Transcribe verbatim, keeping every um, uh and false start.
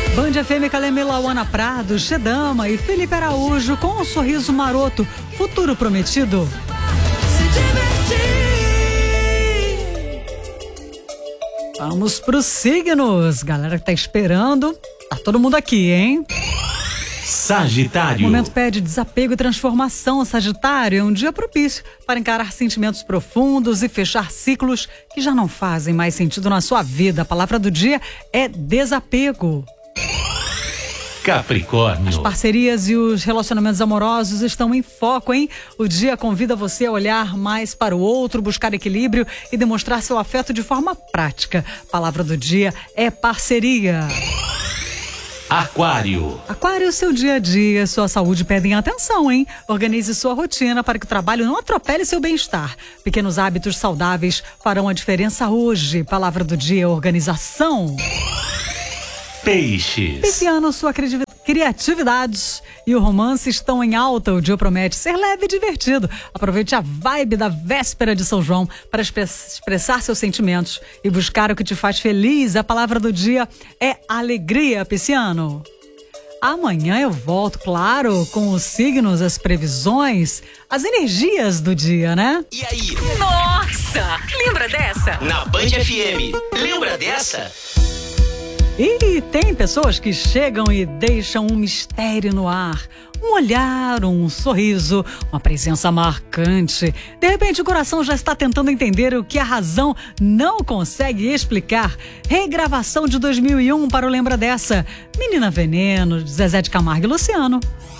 Band F M, Caleme, Lauana Prado, Gedama e Felipe Araújo com um sorriso maroto, futuro prometido. Vamos pros signos, galera que tá esperando, tá todo mundo aqui, hein? Sagitário. O momento pede desapego e transformação. Sagitário é um dia propício para encarar sentimentos profundos e fechar ciclos que já não fazem mais sentido na sua vida. A palavra do dia é desapego. Capricórnio. As parcerias e os relacionamentos amorosos estão em foco, hein? O dia convida você a olhar mais para o outro, buscar equilíbrio e demonstrar seu afeto de forma prática. A palavra do dia é parceria. Aquário. Aquário, seu dia a dia, sua saúde pedem atenção, hein? Organize sua rotina para que o trabalho não atropele seu bem-estar. Pequenos hábitos saudáveis farão a diferença hoje. Palavra do dia, organização. Peixes. Pisciano, sua criatividade e o romance estão em alta. O dia promete ser leve e divertido. Aproveite a vibe da véspera de São João para expressar seus sentimentos e buscar o que te faz feliz. A palavra do dia é alegria, Pisciano. Amanhã eu volto, claro, com os signos, as previsões, as energias do dia, né? E aí? Nossa! Lembra dessa? Na Band F M. Lembra dessa? E tem pessoas que chegam e deixam um mistério no ar. Um olhar, um sorriso, uma presença marcante. De repente o coração já está tentando entender o que a razão não consegue explicar. Regravação de dois mil e um para o Lembra Dessa. Menina Veneno, Zezé de Camargo e Luciano.